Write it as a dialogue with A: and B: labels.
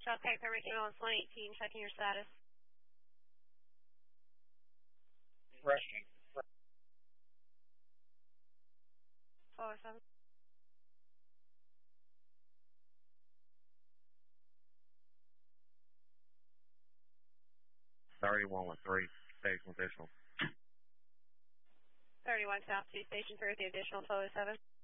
A: Okay, original is 118, checking your status.
B: Resting.
A: 407.
B: Station additional.
A: 31 South 2 Station 3 with the additional 407.